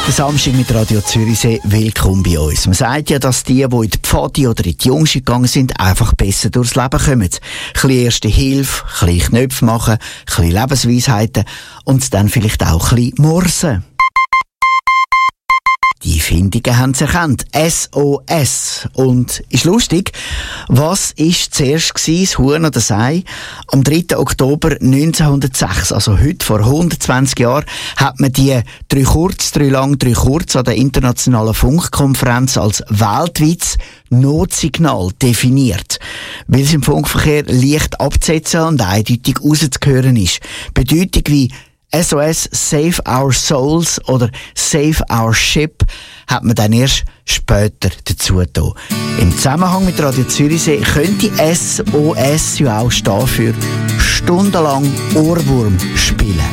Der Samstag mit Radio Zürichsee, willkommen bei uns. Man sagt ja, dass die in die Pfadi oder in die Jungschule gegangen sind, einfach besser durchs Leben kommen. Ein bisschen erste Hilfe, ein bisschen Knöpfe machen, ein bisschen Lebensweisheiten und dann vielleicht auch ein bisschen morsen. Die Findungen haben es erkannt. SOS. Und ist lustig, was ist zuerst gewesen, das Huhn oder das Ei? Am 3. Oktober 1906, also heute vor 120 Jahren, hat man die drei kurz an der internationalen Funkkonferenz als weltweites Notsignal definiert. Weil es im Funkverkehr leicht abzusetzen und eindeutig rauszuhören ist. Bedeutung wie SOS Save Our Souls oder Save Our Ship hat man dann erst später dazu getan. Im Zusammenhang mit Radio Zürichsee könnte SOS ja auch stehen für stundenlang Ohrwurm spielen.